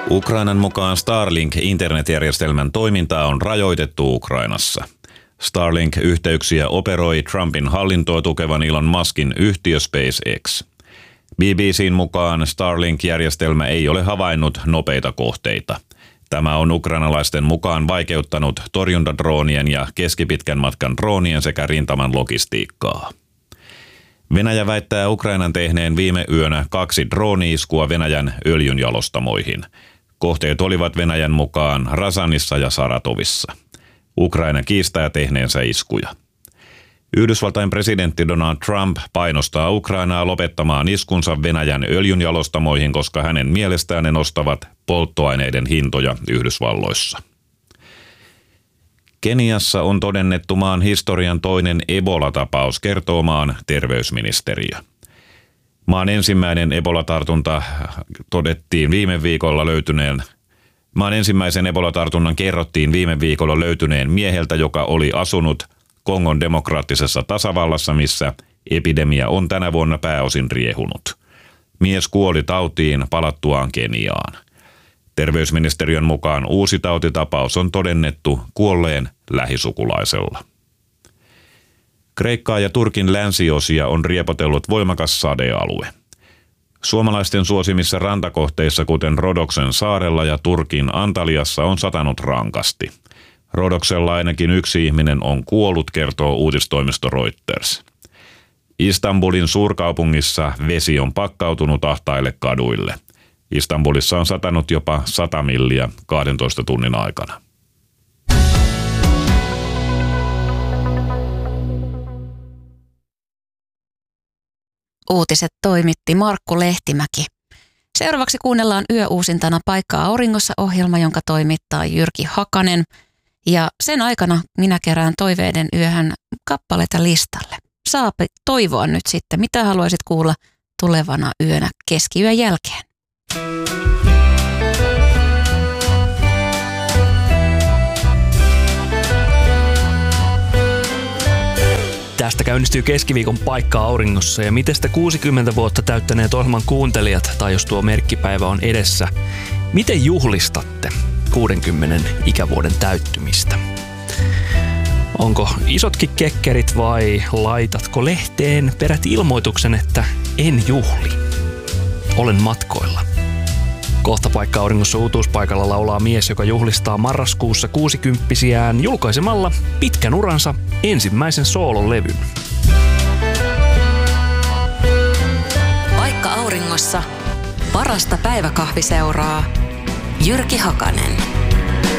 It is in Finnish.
Ukrainan mukaan Starlink-internetjärjestelmän toimintaa on rajoitettu Ukrainassa. Starlink-yhteyksiä operoi Trumpin hallintoa tukevan Elon Muskin yhtiö SpaceX. BBC:n mukaan Starlink-järjestelmä ei ole havainnut nopeita kohteita. Tämä on ukrainalaisten mukaan vaikeuttanut torjuntadroonien ja keskipitkän matkan droonien sekä rintaman logistiikkaa. Venäjä väittää Ukrainan tehneen viime yönä 2 drooni-iskua Venäjän öljynjalostamoihin. Kohteet olivat Venäjän mukaan Razanissa ja Saratovissa. Ukraina kiistää tehneensä iskuja. Yhdysvaltain presidentti Donald Trump painostaa Ukrainaa lopettamaan iskunsa Venäjän öljynjalostamoihin, koska hänen mielestään ne nostavat polttoaineiden hintoja Yhdysvalloissa. Keniassa on todennettu maan historian toinen Ebola-tapaus, kertoo maan terveysministeriö. Maan ensimmäinen Ebola-tartunta todettiin viime viikolla löytyneen. Maan ensimmäisen Ebola-tartunnan kerrottiin viime viikolla löytyneen mieheltä, joka oli asunut Kongon demokraattisessa tasavallassa, missä epidemia on tänä vuonna pääosin riehunut. Mies kuoli tautiin palattuaan Keniaan. Terveysministeriön mukaan uusi tautitapaus on todennettu kuolleen lähisukulaisella. Kreikkaa ja Turkin länsiosia on riepotellut voimakas sadealue. Suomalaisten suosimissa rantakohteissa, kuten Rodoksen saarella ja Turkin Antaliassa, on satanut rankasti. Rodoksella ainakin 1 ihminen on kuollut, kertoo uutistoimisto Reuters. Istanbulin suurkaupungissa vesi on pakkautunut ahtaille kaduille. Istanbulissa on satanut jopa 100 milliä 12 tunnin aikana. Uutiset toimitti Markku Lehtimäki. Seuraavaksi kuunnellaan yöuusintana Paikka auringossa -ohjelma, jonka toimittaa Jyrki Hakanen. Ja sen aikana minä kerään toiveiden yöhön kappaleita listalle. Saapi toivoa nyt sitten, mitä haluaisit kuulla tulevana yönä keskiyön jälkeen. Tästä käynnistyy keskiviikon Paikka auringossa, ja miten sitä 60 vuotta täyttäneet ohjelman kuuntelijat, tai jos tuo merkkipäivä on edessä, miten juhlistatte 60 ikävuoden täyttymistä? Onko isotkin kekkerit vai laitatko lehteen peräti ilmoituksen, että en juhli? Olen matkoilla. Kohta Paikka auringossa uutuuspaikalla laulaa mies, joka juhlistaa marraskuussa 60-vuotiaan julkaisemalla pitkän uransa ensimmäisen soololevyn. Paikka auringossa parasta päiväkahviseuraa Jyrki Hakanen.